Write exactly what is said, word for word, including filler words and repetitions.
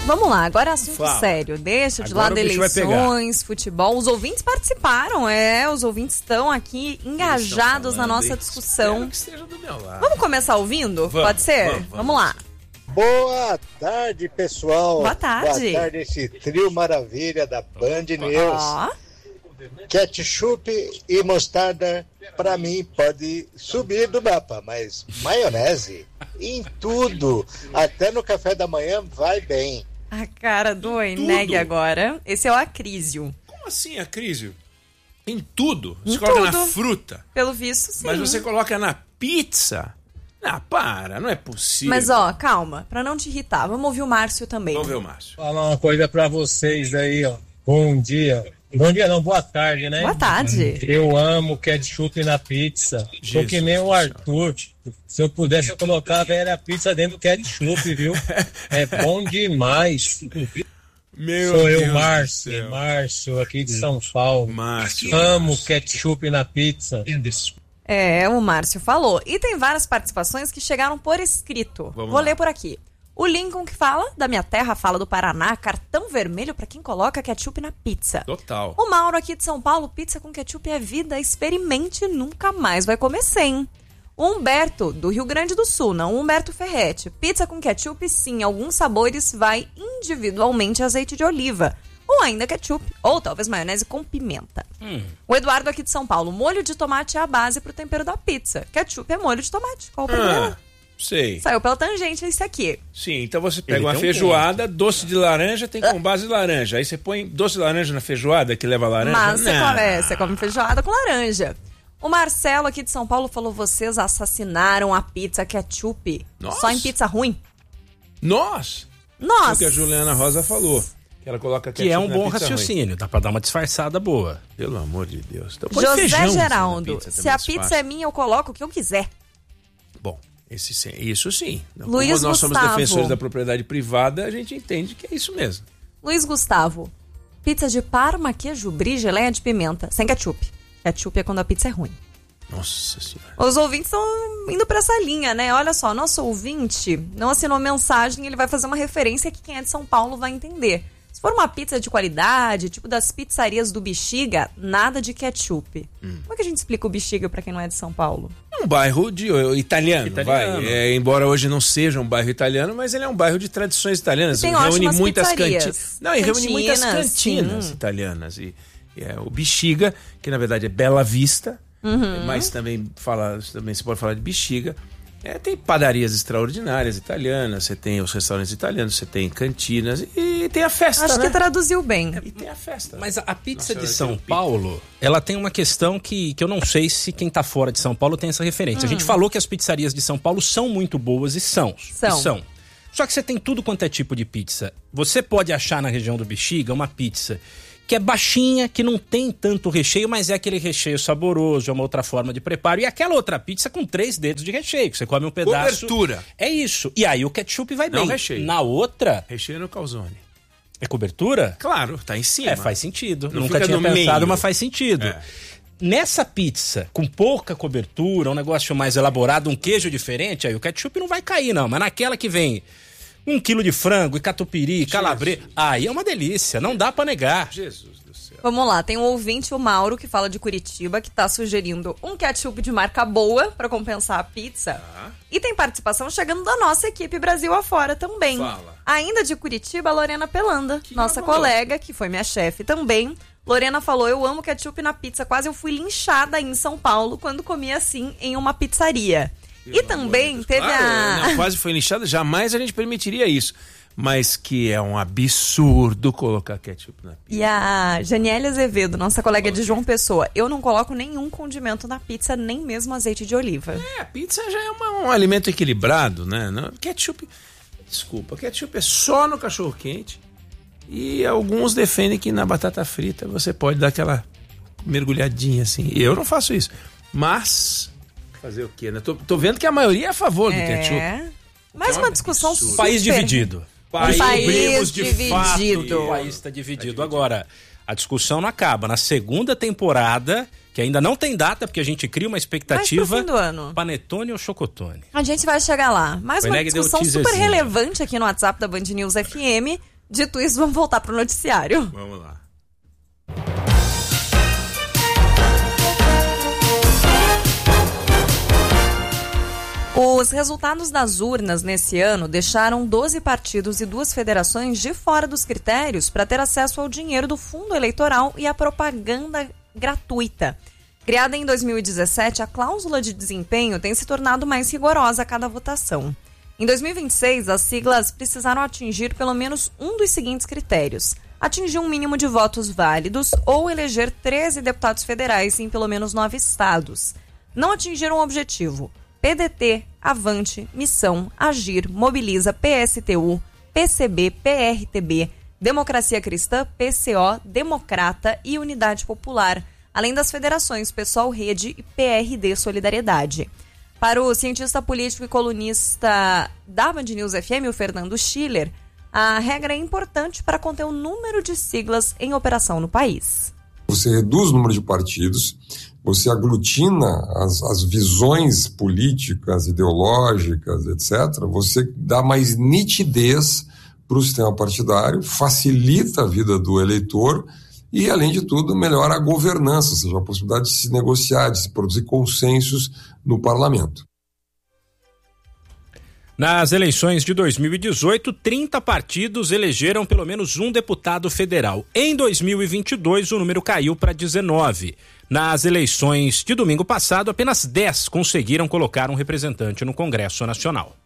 Vamos lá, agora assunto Fala. sério. Deixa de Agora lado o bicho vai eleições, futebol. Os ouvintes participaram, é. Os ouvintes estão aqui engajados na nossa discussão. Que esteja do meu lado. Vamos começar ouvindo? Vamos, Pode ser? vamos, vamos. Vamos lá. Boa tarde, pessoal. Boa tarde. Boa tarde, esse trio maravilha da Band News. Ó, Ketchup e mostarda, pra mim, pode subir do mapa, mas maionese em tudo, até no café da manhã, vai bem. a cara do Eneg tudo. agora. Esse é o Acrísio. Como assim, Acrísio? Em tudo. Você Em coloca na tudo. fruta. Pelo visto, sim. Mas você coloca na pizza? Ah, para, não é possível. Mas, ó, calma, pra não te irritar. Vamos ouvir o Márcio também. Vamos ver o Márcio. Falar uma coisa pra vocês aí, ó. Bom dia. Bom dia não, boa tarde, né? Boa tarde. Eu amo ketchup na pizza. Tô Jesus que nem o do Arthur. Se eu pudesse, eu colocava a pizza dentro do ketchup, viu? É bom demais. Meu Sou Deus eu, do Márcio. céu. Márcio, aqui de São Paulo. Márcio. Amo Márcio. ketchup na pizza. É, o Márcio falou. E tem várias participações que chegaram por escrito. Vamos Vou lá. ler por aqui. O Lincoln que fala, da minha terra, fala do Paraná, cartão vermelho pra quem coloca ketchup na pizza. Total. O Mauro aqui de São Paulo, pizza com ketchup é vida, experimente e nunca mais vai comer sem. O Humberto, do Rio Grande do Sul, não o Humberto Ferretti. Pizza com ketchup, sim, alguns sabores vai individualmente azeite de oliva. Ou ainda ketchup, ou talvez maionese com pimenta. Hum. O Eduardo aqui de São Paulo, molho de tomate é a base pro tempero da pizza. Ketchup é molho de tomate. Qual o problema? Ah, sei. Saiu pela tangente esse aqui. Sim, então você pega Ele uma tem um feijoada, doce de laranja tem com base de laranja. Aí você põe doce de laranja na feijoada que leva laranja? Mas você Não. come, é, você come feijoada com laranja. O Marcelo aqui de São Paulo falou, vocês assassinaram a pizza ketchup. Nossa. Só em pizza ruim. Nós! É o Nossa. que a Juliana Rosa falou. Que ela coloca Que é um ketchup na bom pizza raciocínio, dá pra dar uma disfarçada boa. ruim. Pelo amor de Deus. Então, põe José feijão, assim, na Geraldo, pizza, se também a se pizza faz. é minha, eu coloco o que eu quiser. Bom, esse, sim- isso sim. Luiz Como nós somos Gustavo. defensores da propriedade privada, a gente entende que é isso mesmo. Luiz Gustavo, pizza de parma, queijo, brie, geleia de pimenta, sem ketchup. Ketchup é quando a pizza é ruim. Nossa senhora. Os ouvintes estão indo pra essa linha, né? Olha só, nosso ouvinte não assinou mensagem, ele vai fazer uma referência que quem é de São Paulo vai entender. Se for uma pizza de qualidade, tipo das pizzarias do Bexiga, nada de ketchup. Hum. Como é que a gente explica o Bexiga pra quem não é de São Paulo? É um bairro de, uh, italiano, Italiano. vai. É, embora hoje não seja um bairro italiano, mas ele é um bairro de tradições italianas. E tem reúne ótimas muitas pizzarias. cantinas. Não, e reúne muitas Cantinas, cantinas sim. italianas. E, e é o Bexiga, que na verdade é Bela Vista, Uhum. mas também, fala, também se pode falar de Bexiga. É, tem padarias extraordinárias italianas, você tem os restaurantes italianos, você tem cantinas e tem a festa, Acho né? que traduziu bem. E tem a festa. Mas a, a pizza Nossa de Senhora, São tem um Paulo, ela tem uma questão que, que eu não sei se quem tá fora de São Paulo tem essa referência. A gente falou que as pizzarias de São Paulo são muito boas e são. São. E são. Só que você tem tudo quanto é tipo de pizza. Você pode achar na região do Bexiga uma pizza que é baixinha, que não tem tanto recheio, mas é aquele recheio saboroso, é uma outra forma de preparo. E aquela outra pizza com três dedos de recheio, que você come um pedaço... Cobertura. É isso. E aí o ketchup vai Não bem. recheio. Na outra, Recheio no calzone. é cobertura? Claro, tá em cima. É, faz sentido. Não Nunca fica tinha no pensado, meio. mas faz sentido. É. Nessa pizza, com pouca cobertura, um negócio mais elaborado, um queijo diferente, aí o ketchup não vai cair, não. Mas naquela que vem um quilo de frango e catupiry, calabresa, aí é uma delícia, não dá pra negar. Jesus do céu. Vamos lá, tem um ouvinte, o Mauro, que fala de Curitiba, que tá sugerindo um ketchup de marca boa pra compensar a pizza. Tá. E tem participação chegando da nossa equipe Brasil afora também. Fala. Ainda de Curitiba, a Lorena Pelanda, Que nossa ela mandou. colega, que foi minha chefe também. Lorena falou, eu amo ketchup na pizza, quase eu fui linchada aí em São Paulo quando comi assim em uma pizzaria. E também teve Claro, a... não, quase foi linchada, jamais a gente permitiria isso. Mas que é um absurdo colocar ketchup na pizza. E a Janiele Azevedo, nossa colega de João Pessoa, eu não coloco nenhum condimento na pizza, nem mesmo azeite de oliva. É, a pizza já é uma- um alimento equilibrado, né? Não, ketchup, desculpa, ketchup é só no cachorro-quente. E alguns defendem que na batata frita você pode dar aquela mergulhadinha assim. Eu não faço isso. Mas, fazer o quê, né? Tô, tô vendo que a maioria é a favor do ketchup. É. Mais É um uma discussão absurdo. super... País dividido. País Abrimos dividido. O país está dividido. Agora, a discussão não acaba. Na segunda temporada, que ainda não tem data, porque a gente cria uma expectativa. Mas pro fim do ano. Panetone ou chocotone? A gente vai chegar lá. Mais O uma Eneg deu discussão super teaserzinho. relevante aqui no WhatsApp da Band News F M. Dito isso, vamos voltar pro noticiário. Vamos lá. Os resultados das urnas nesse ano deixaram doze partidos e duas federações de fora dos critérios para ter acesso ao dinheiro do fundo eleitoral e à propaganda gratuita. Criada em dois mil e dezessete, a cláusula de desempenho tem se tornado mais rigorosa a cada votação. Em dois mil e vinte e seis, as siglas precisaram atingir pelo menos um dos seguintes critérios: atingir um mínimo de votos válidos ou eleger treze deputados federais em pelo menos nove estados. Não atingiram o objetivo: P D T, Avante, Missão, Agir, Mobiliza, P S T U, P C B, P R T B, Democracia Cristã, P C O, Democrata e Unidade Popular, além das federações PSOL Rede e P R D Solidariedade. Para o cientista político e colunista da Band News F M, o Fernando Schiller, a regra é importante para conter o número de siglas em operação no país. Você reduz o número de partidos, você aglutina as, as visões políticas, ideológicas, etcétera. Você dá mais nitidez para o sistema partidário, facilita a vida do eleitor e, além de tudo, melhora a governança, ou seja, a possibilidade de se negociar, de se produzir consensos no parlamento. Nas eleições de dois mil e dezoito, trinta partidos elegeram pelo menos um deputado federal. Em dois mil e vinte e dois, o número caiu para dezenove. Nas eleições de domingo passado, apenas dez conseguiram colocar um representante no Congresso Nacional.